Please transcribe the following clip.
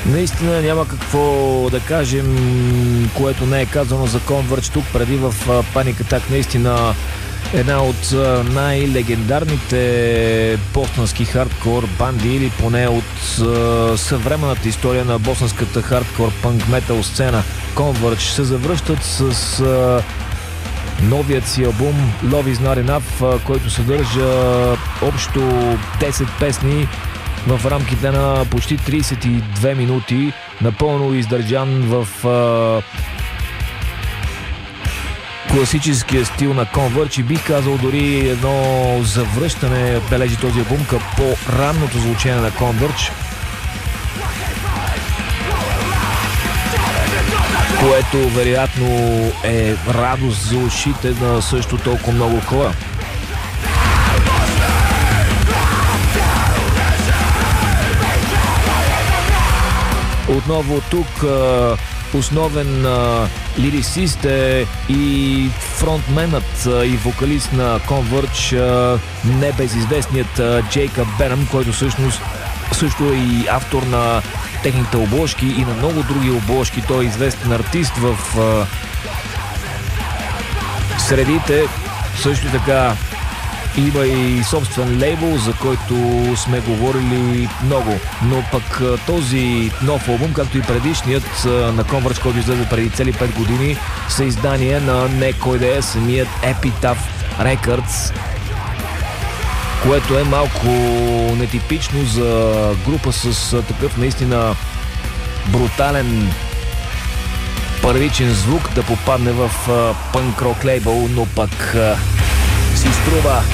Наистина няма какво да кажем, което не е казано за Converge тук преди в Panic Attack. Наистина една от най-легендарните боснански хардкор банди, или поне от съвременната история на боснанската хардкор панк метал сцена. Converge се завръщат с новият си албум Love Is Not Enough, който съдържа общо 10 песни в рамките на почти 32 минути, напълно издържан в класическия стил на Converge, и бих казал дори едно завръщане бележи този албум към по-ранното звучение на Converge, което вероятно е радост за ушите на също толкова много хора. Отново тук основен лирисист е и фронтменът и вокалист на Converge, небезизвестният Джейкъб Бенъм, който всъщност също е и автор на техните обложки и на много други обложки. Той е известен артист в средите. Също така има и собствен лейбъл, за който сме говорили много. Но пък този нов албум, както и предишният на Converge, който излезе преди цели 5 години, са издание на не кой да е, самият Epitaph Records, което е малко нетипично за група с такъв наистина брутален първичен звук да попадне в панк рок лейбъл, но пък си струва